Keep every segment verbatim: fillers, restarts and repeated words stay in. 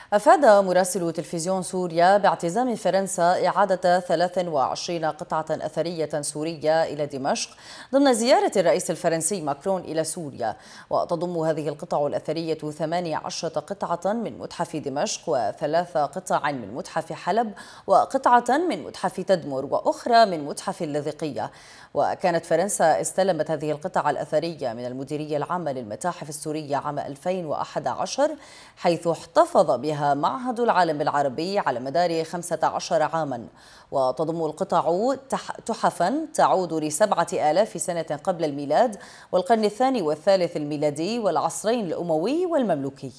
أفاد مراسل تلفزيون سوريا باعتزام فرنسا إعادة ثلاث وعشرين قطعة أثرية سورية إلى دمشق ضمن زيارة الرئيس الفرنسي ماكرون إلى سوريا. وتضم هذه القطع الأثرية ثمانية عشرة قطعة من متحف دمشق وثلاث قطع من متحف حلب وقطعة من متحف تدمر وأخرى من متحف اللاذقية. وكانت فرنسا استلمت هذه القطع الأثرية من المديرية العامة للمتاحف السورية عام ألفين وأحد عشر، حيث احتفظ بها معهد العالم العربي على مدار خمسة عشر عاما. وتضم القطع تحفا تعود لسبعة آلاف سنة قبل الميلاد والقرن الثاني والثالث الميلادي والعصرين الأموي والمملوكي.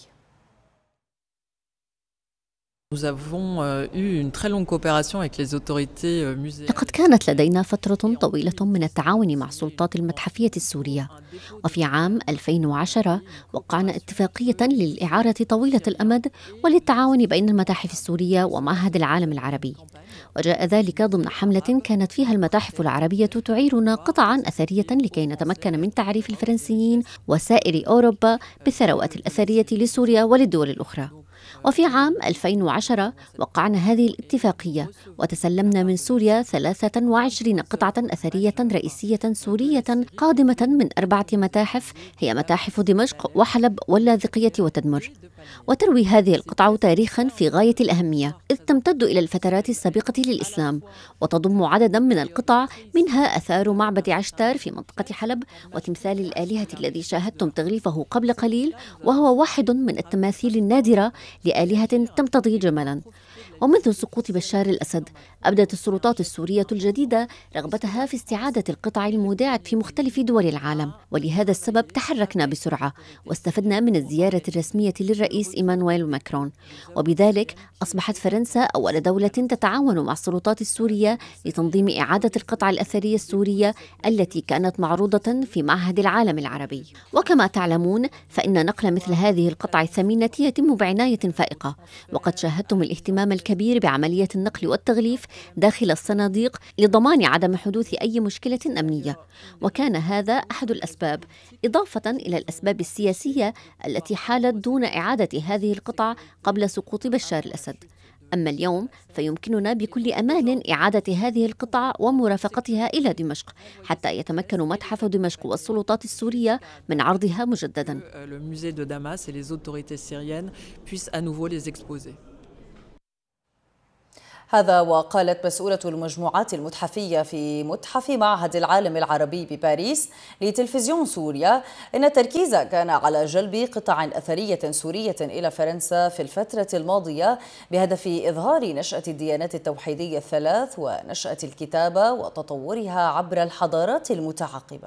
لقد كانت لدينا فترة طويلة من التعاون مع السلطات المتحفية السورية، وفي عام ألفين وعشرة وقعنا اتفاقية للإعارة طويلة الأمد وللتعاون بين المتاحف السورية ومعهد العالم العربي، وجاء ذلك ضمن حملة كانت فيها المتاحف العربية تعيرنا قطعا أثرية لكي نتمكن من تعريف الفرنسيين وسائر أوروبا بالثروات الأثرية لسوريا وللدول الأخرى. وفي عام ألفين وعشرة وقعنا هذه الاتفاقية وتسلمنا من سوريا ثلاثة وعشرين قطعة أثرية رئيسية سورية قادمة من أربعة متاحف هي متاحف دمشق وحلب واللاذقية وتدمر. وتروي هذه القطع تاريخا في غاية الأهمية، إذ تمتد إلى الفترات السابقة للإسلام، وتضم عددا من القطع منها أثار معبد عشتار في منطقة حلب وتمثال الآلهة الذي شاهدتم تغليفه قبل قليل، وهو واحد من التماثيل النادرة لآلهة تمتطي جملا. ومنذ سقوط بشار الأسد أبدت السلطات السورية الجديدة رغبتها في استعادة القطع المودعة في مختلف دول العالم، ولهذا السبب تحركنا بسرعة واستفدنا من الزيارة الرسمية للرئيس إيمانويل ماكرون، وبذلك أصبحت فرنسا أول دولة تتعاون مع السلطات السورية لتنظيم إعادة القطع الأثرية السورية التي كانت معروضة في معهد العالم العربي. وكما تعلمون فإن نقل مثل هذه القطع الثمينة يتم بعناية فائقة، وقد شاهدتم الاهتمام الكبير بعملية النقل والتغليف داخل الصناديق لضمان عدم حدوث أي مشكلة أمنية، وكان هذا أحد الأسباب، إضافة إلى الأسباب السياسية التي حالت دون إعادة هذه القطع قبل سقوط بشار الأسد. أما اليوم فيمكننا بكل أمان إعادة هذه القطع ومرافقتها إلى دمشق حتى يتمكن متحف دمشق والسلطات السورية من عرضها مجددا. هذا وقالت مسؤولة المجموعات المتحفية في متحف معهد العالم العربي بباريس لتلفزيون سوريا إن التركيز كان على جلب قطع أثرية سورية إلى فرنسا في الفترة الماضية بهدف إظهار نشأة الديانات التوحيدية الثلاث ونشأة الكتابة وتطورها عبر الحضارات المتعاقبة.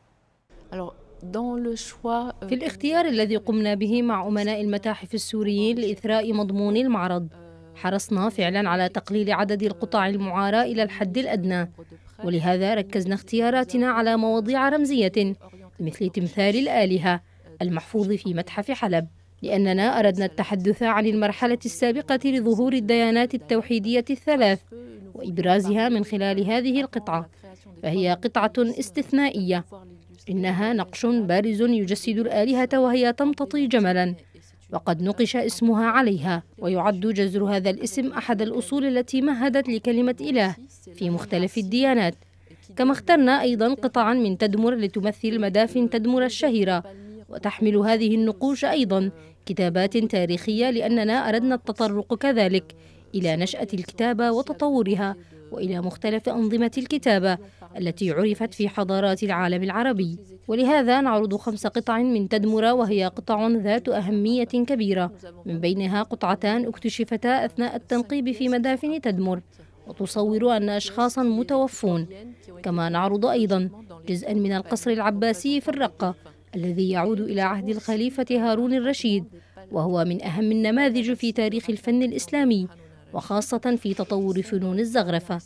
في الاختيار الذي قمنا به مع أمناء المتاحف السوريين لإثراء مضمون المعرض، حرصنا فعلا على تقليل عدد القطع المعارة إلى الحد الأدنى، ولهذا ركزنا اختياراتنا على مواضيع رمزية مثل تمثال الآلهة المحفوظ في متحف حلب، لأننا أردنا التحدث عن المرحلة السابقة لظهور الديانات التوحيدية الثلاث وإبرازها من خلال هذه القطعة، فهي قطعة استثنائية، إنها نقش بارز يجسد الآلهة وهي تمتطي جملا، وقد نقش اسمها عليها، ويعد جذر هذا الاسم أحد الأصول التي مهدت لكلمة إله في مختلف الديانات. كما اخترنا أيضا قطعا من تدمر لتمثل مدافن تدمر الشهيرة، وتحمل هذه النقوش أيضا كتابات تاريخية، لأننا أردنا التطرق كذلك إلى نشأة الكتابة وتطورها وإلى مختلف أنظمة الكتابة التي عرفت في حضارات العالم العربي. ولهذا نعرض خمس قطع من تدمر، وهي قطع ذات أهمية كبيرة، من بينها قطعتان اكتشفتا أثناء التنقيب في مدافن تدمر وتصور أن أشخاصا متوفون. كما نعرض أيضا جزءا من القصر العباسي في الرقة الذي يعود إلى عهد الخليفة هارون الرشيد، وهو من أهم النماذج في تاريخ الفن الإسلامي وخاصة في تطور فنون الزخرفة.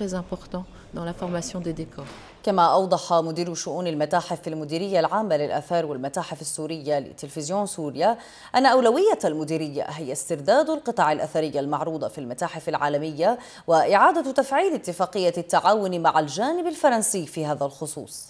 كما أوضح مدير شؤون المتاحف في المديرية العامة للآثار والمتاحف السورية لتلفزيون سوريا أن أولوية المديرية هي استرداد القطع الأثرية المعروضة في المتاحف العالمية وإعادة تفعيل اتفاقية التعاون مع الجانب الفرنسي في هذا الخصوص.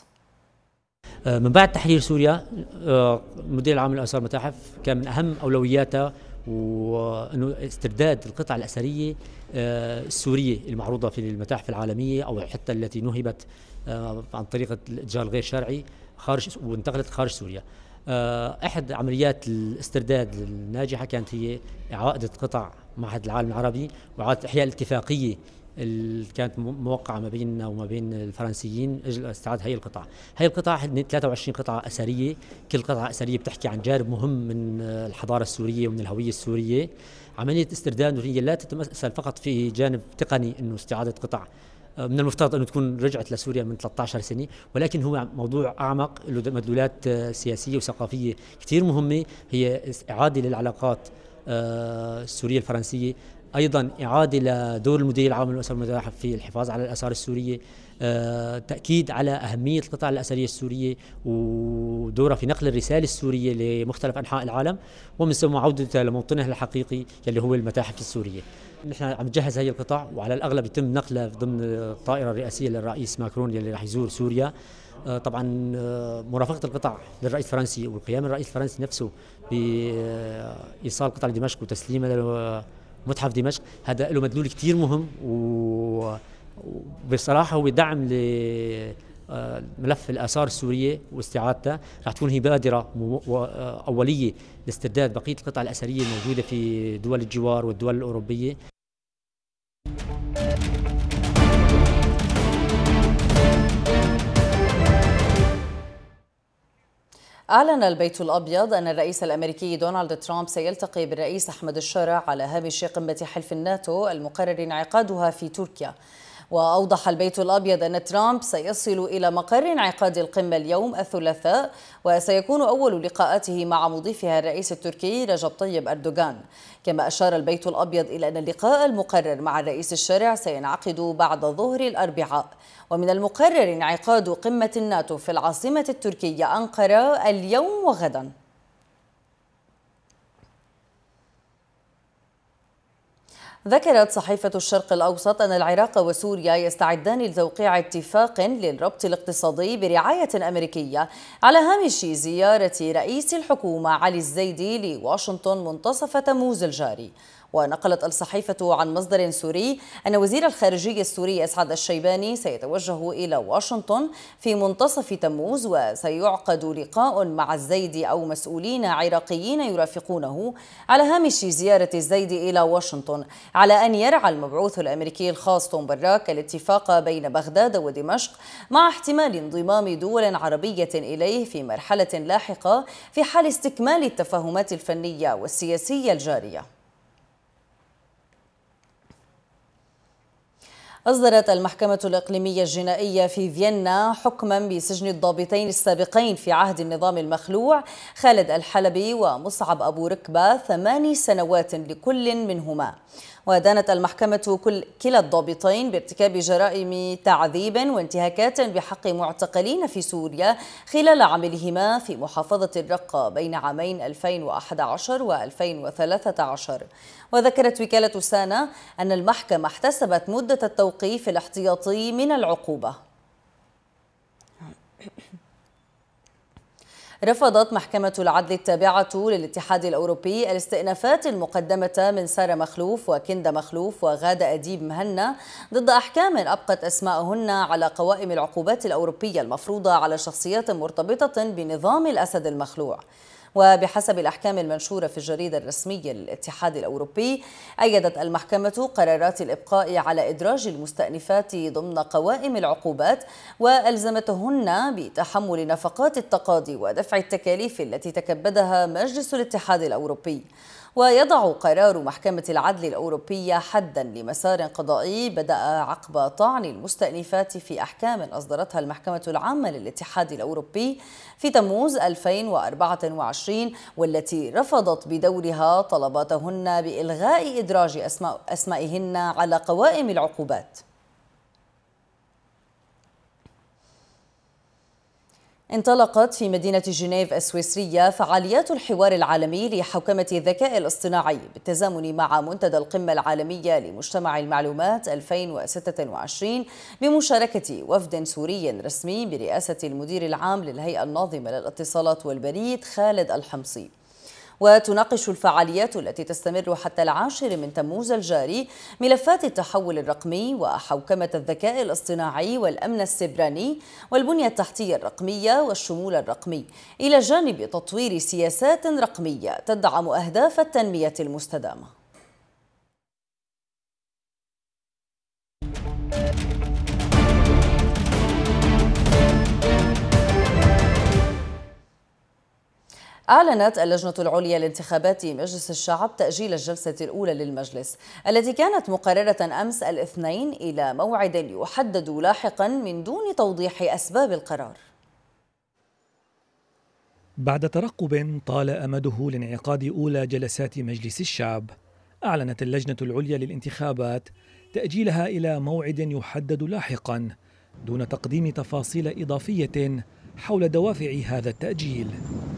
من بعد تحرير سوريا، المدير العام للآثار والمتاحف كان من أهم أولوياتها وأنه استرداد القطع الأثرية السورية المعروضة في المتاحف العالمية أو حتى التي نهبت عن طريق الإتجار الغير شرعي خارج وانتقلت خارج سوريا. أحد عمليات الاسترداد الناجحة كانت هي إعادة قطع معهد العالم العربي وإعادة إحياء الاتفاقية اللي كانت موقعة ما بيننا وما بين الفرنسيين أجل استعادة هي القطع. هي القطع ثلاثة وعشرين قطعة أثرية، كل قطعة أثرية بتحكي عن جانب مهم من الحضارة السورية ومن الهوية السورية. عملية استرداد هي لا تتمثل فقط في جانب تقني إنه استعادة قطع من المفترض أنه تكون رجعت لسوريا من ثلاثة عشر سنة، ولكن هو موضوع أعمق له مدلولات سياسية وثقافية كثير مهمة، هي إعادة للعلاقات السورية الفرنسية، أيضا إعادة لدور المدير العام للآثار والمتاحف في الحفاظ على الآثار السورية، تأكيد على أهمية القطع الأثرية السورية ودورها في نقل الرسالة السورية لمختلف أنحاء العالم، ومن ثم عودتها لموطنها الحقيقي يلي هو المتاحف السورية. نحن عم نجهز هي القطع وعلى الأغلب يتم نقلها ضمن الطائرة الرئاسية للرئيس ماكرون يلي راح يزور سوريا. طبعا مرافقة القطع للرئيس الفرنسي وقيام الرئيس الفرنسي نفسه بإيصال قطع لدمشق وتسليمها لمتحف دمشق، هذا له مدلول كثير مهم، وبصراحة هو دعم لملف الآثار السورية واستعادتها. راح تكون هي بادرة أولية لاسترداد بقية القطع الأثرية الموجودة في دول الجوار والدول الأوروبية. أعلن البيت الأبيض أن الرئيس الأمريكي دونالد ترامب سيلتقي بالرئيس أحمد الشرع على هامش قمة حلف الناتو المقرر انعقادها في تركيا. وأوضح البيت الأبيض أن ترامب سيصل إلى مقر انعقاد القمة اليوم الثلاثاء، وسيكون أول لقاءاته مع مضيفها الرئيس التركي رجب طيب أردوغان. كما أشار البيت الأبيض إلى أن اللقاء المقرر مع الرئيس الشرع سينعقد بعد ظهر الأربعاء، ومن المقرر انعقاد قمة الناتو في العاصمة التركية أنقرة اليوم وغدا. ذكرت صحيفة الشرق الأوسط أن العراق وسوريا يستعدان لتوقيع اتفاق للربط الاقتصادي برعاية أمريكية على هامش زيارة رئيس الحكومة علي الزيدي لواشنطن منتصف تموز الجاري. ونقلت الصحيفة عن مصدر سوري أن وزير الخارجية السوري أسعد الشيباني سيتوجه إلى واشنطن في منتصف تموز، وسيعقد لقاء مع الزيدي أو مسؤولين عراقيين يرافقونه على هامش زيارة الزيدي إلى واشنطن، على أن يرعى المبعوث الأمريكي الخاص توم براك الاتفاق بين بغداد ودمشق مع احتمال انضمام دول عربية إليه في مرحلة لاحقة في حال استكمال التفاهمات الفنية والسياسية الجارية. أصدرت المحكمة الإقليمية الجنائية في فيينا حكما بسجن الضابطين السابقين في عهد النظام المخلوع خالد الحلبي ومصعب أبو ركبة ثماني سنوات لكل منهما. ودانت المحكمة كل كلا الضابطين بارتكاب جرائم تعذيب وانتهاكات بحق معتقلين في سوريا خلال عملهما في محافظة الرقة بين عامين ألفين وأحد عشر وألفين وثلاثة عشر. وذكرت وكالة سانا أن المحكمة احتسبت مدة التوقيف الاحتياطي من العقوبة. رفضت محكمة العدل التابعة للاتحاد الأوروبي الاستئنافات المقدمة من سارة مخلوف وكندا مخلوف وغادة أديب مهنا ضد أحكام أبقت أسماءهن على قوائم العقوبات الأوروبية المفروضة على شخصيات مرتبطة بنظام الأسد المخلوع. وبحسب الأحكام المنشورة في الجريدة الرسمية للاتحاد الأوروبي، أيدت المحكمة قرارات الإبقاء على إدراج المستأنفات ضمن قوائم العقوبات، وألزمتهن بتحمل نفقات التقاضي ودفع التكاليف التي تكبدها مجلس الاتحاد الأوروبي. ويضع قرار محكمة العدل الأوروبية حدا لمسار قضائي بدأ عقب طعن المستأنفات في أحكام أصدرتها المحكمة العامة للاتحاد الأوروبي في تموز ألفين وأربعة وعشرين، والتي رفضت بدورها طلباتهن بإلغاء إدراج أسماء أسمائهن على قوائم العقوبات. انطلقت في مدينة جنيف السويسرية فعاليات الحوار العالمي لحوكمة الذكاء الاصطناعي بالتزامن مع منتدى القمة العالمية لمجتمع المعلومات ألفين وستة وعشرين بمشاركة وفد سوري رسمي برئاسة المدير العام للهيئة الناظمة للاتصالات والبريد خالد الحمصي. وتناقش الفعاليات التي تستمر حتى العاشر من تموز الجاري ملفات التحول الرقمي وحوكمة الذكاء الاصطناعي والأمن السيبراني والبنية التحتية الرقمية والشمول الرقمي، إلى جانب تطوير سياسات رقمية تدعم أهداف التنمية المستدامة. أعلنت اللجنة العليا لانتخابات مجلس الشعب تأجيل الجلسة الأولى للمجلس التي كانت مقررة أمس الاثنين إلى موعد يحدد لاحقا من دون توضيح أسباب القرار. بعد ترقب طال أمده لانعقاد أولى جلسات مجلس الشعب، أعلنت اللجنة العليا للانتخابات تأجيلها إلى موعد يحدد لاحقا دون تقديم تفاصيل إضافية حول دوافع هذا التأجيل.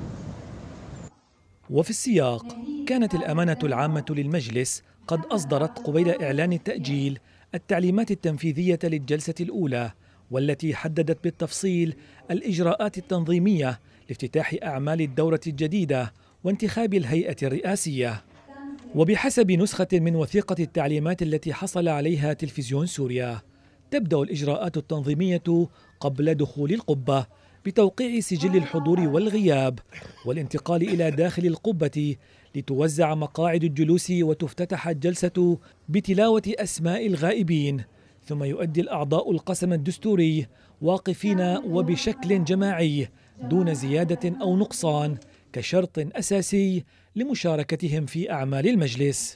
وفي السياق، كانت الأمانة العامة للمجلس قد أصدرت قبيل إعلان التأجيل التعليمات التنفيذية للجلسة الأولى، والتي حددت بالتفصيل الإجراءات التنظيمية لافتتاح أعمال الدورة الجديدة وانتخاب الهيئة الرئاسية. وبحسب نسخة من وثيقة التعليمات التي حصل عليها تلفزيون سوريا، تبدأ الإجراءات التنظيمية قبل دخول القبة بتوقيع سجل الحضور والغياب والانتقال إلى داخل القبة لتوزع مقاعد الجلوس وتفتتح الجلسة بتلاوة أسماء الغائبين، ثم يؤدي الأعضاء القسم الدستوري واقفين وبشكل جماعي دون زيادة أو نقصان كشرط أساسي لمشاركتهم في أعمال المجلس.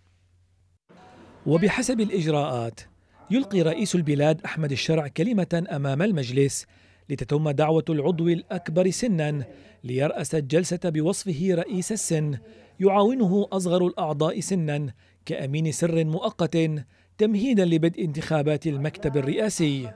وبحسب الإجراءات، يلقي رئيس البلاد أحمد الشرع كلمة أمام المجلس لتتم دعوة العضو الأكبر سناً ليرأس الجلسة بوصفه رئيس السن، يعاونه أصغر الأعضاء سناً كأمين سر مؤقت تمهيداً لبدء انتخابات المكتب الرئاسي.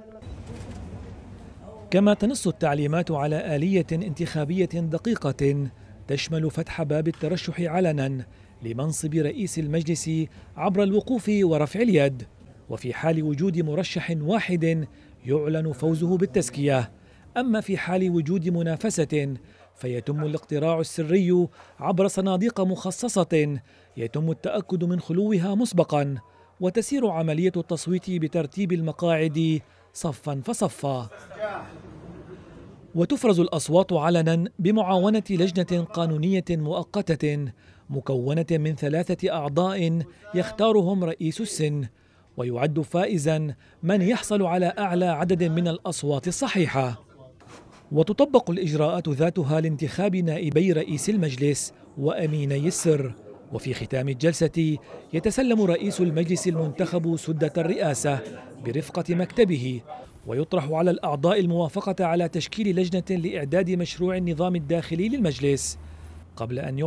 كما تنص التعليمات على آلية انتخابية دقيقة تشمل فتح باب الترشح علناً لمنصب رئيس المجلس عبر الوقوف ورفع اليد، وفي حال وجود مرشح واحد يعلن فوزه بالتزكية. أما في حال وجود منافسة فيتم الاقتراع السري عبر صناديق مخصصة يتم التأكد من خلوها مسبقا، وتسير عملية التصويت بترتيب المقاعد صفا فصفا. وتفرز الأصوات علنا بمعاونة لجنة قانونية مؤقتة مكونة من ثلاثة أعضاء يختارهم رئيس السن، ويعد فائزا من يحصل على أعلى عدد من الأصوات الصحيحة. وتطبق الإجراءات ذاتها لانتخاب نائبي رئيس المجلس وأميني السر. وفي ختام الجلسة يتسلم رئيس المجلس المنتخب سدة الرئاسة برفقة مكتبه، ويطرح على الأعضاء الموافقة على تشكيل لجنة لإعداد مشروع النظام الداخلي للمجلس قبل أن